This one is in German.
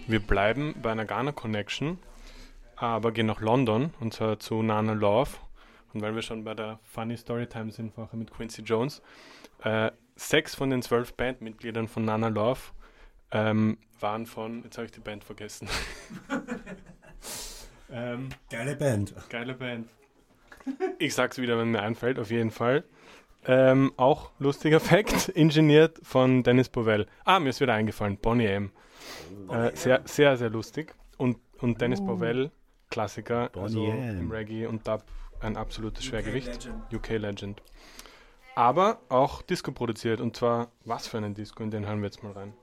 Wir bleiben bei einer Ghana Connection, aber gehen nach London und zwar zu Nana Love. Und weil wir schon bei der Funny Storytime sind, vorher mit Quincy Jones, 6 von den 12 Bandmitgliedern von Nana Love waren von, jetzt habe ich die Band vergessen. Geile Band. Geile Band. Ich sag's wieder, wenn mir einfällt, auf jeden Fall. Auch lustiger Fact, ingeniert von Dennis Bovell. Mir ist wieder eingefallen, Boney M. Sehr, sehr, sehr lustig. Und Dennis Bovell, Klassiker, also im Reggae und Dub ein absolutes Schwergewicht. UK Legend. Aber auch Disco produziert. Und zwar, was für einen Disco, in den hören wir jetzt mal rein.